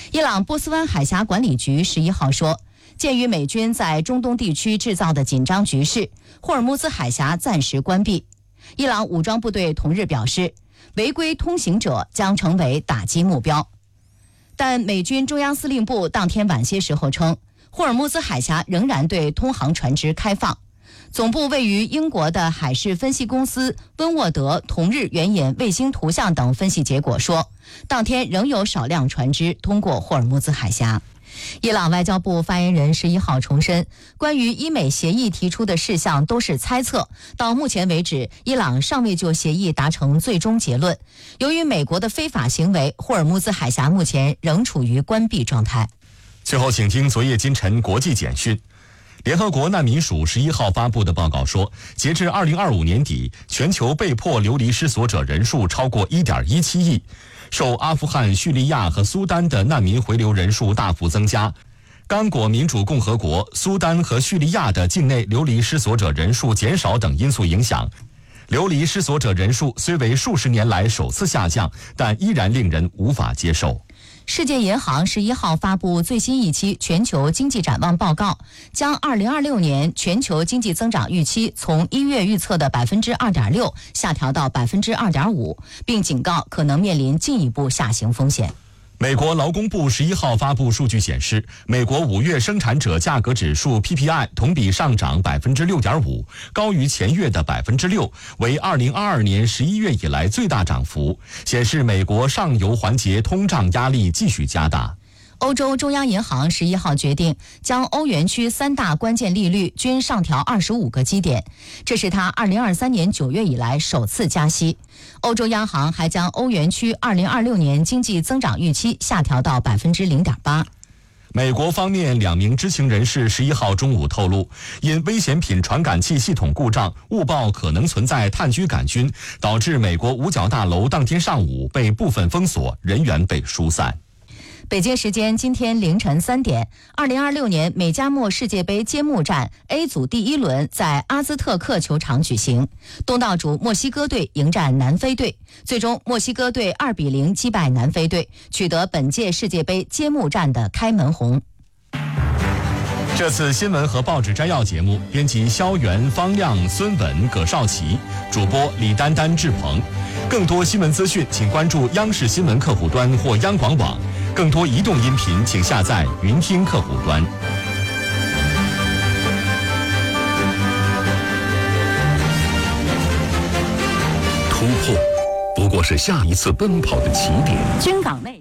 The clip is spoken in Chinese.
伊朗波斯湾海峡管理局11号说，鉴于美军在中东地区制造的紧张局势，霍尔木兹海峡暂时关闭。伊朗武装部队同日表示，违规通行者将成为打击目标。但美军中央司令部当天晚些时候称，霍尔木兹海峡仍然对通航船只开放。总部位于英国的海事分析公司温沃德同日援引卫星图像等分析结果说，当天仍有少量船只通过霍尔木兹海峡。伊朗外交部发言人11号重申，关于伊美协议提出的事项都是猜测，到目前为止，伊朗尚未就协议达成最终结论。由于美国的非法行为，霍尔木兹海峡目前仍处于关闭状态。 最后，请听昨夜今晨国际简讯。联合国难民署11号发布的报告说，截至2025年底，全球被迫流离失所者人数超过 1.17 亿。受阿富汗、叙利亚和苏丹的难民回流人数大幅增加，刚果民主共和国、苏丹和叙利亚的境内流离失所者人数减少等因素影响，流离失所者人数虽为数十年来首次下降，但依然令人无法接受。 世界银行11号发布最新一期全球经济展望报告，将2026年全球经济增长预期从1月预测的 2.6% 下调到 2.5%， 并警告可能面临进一步下行风险。 美国劳工部11号发布数据显示，美国5月生产者价格指数 PPI 同比上涨 6.5%， 高于前月的 6%， 为2022年11月以来最大涨幅，显示美国上游环节通胀压力继续加大。 欧洲中央银行11号决定将欧元区3大关键利率均上调25个基点，这是它2023年9月以来首次加息。欧洲央行还将欧元区2026年经济增长预期下调到 0.8%。 美国方面2名知情人士11号中午透露，因危险品传感器系统故障，误报可能存在炭疽杆菌，导致美国五角大楼当天上午被部分封锁，人员被疏散。 北京时间今天凌晨3点，2026年美加墨世界杯揭幕战 A 组第1轮在阿兹特克球场举行，东道主墨西哥队迎战南非队，最终墨西哥队2-0击败南非队，取得本届世界杯揭幕战的开门红。 这次新闻和报纸摘要节目，编辑肖元、方亮、孙稳、葛少奇，主播李丹丹、志鹏。更多新闻资讯，请关注央视新闻客户端或央广网。更多移动音频，请下载云听客户端。 突破不过是下一次奔跑的起点。 军港内